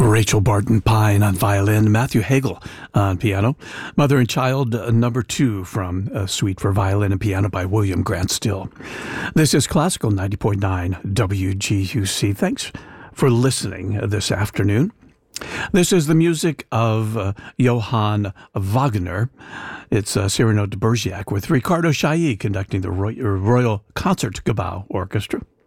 Rachel Barton Pine on violin, Matthew Hagel on piano, Mother and Child number 2 from a Suite for Violin and Piano by William Grant Still. This is Classical 90.9 WGUC. Thanks for listening this afternoon. This is the music of Johann Wagner. It's Cyrano de Bergerac with Ricardo Chailly conducting the Royal Concertgebouw Orchestra.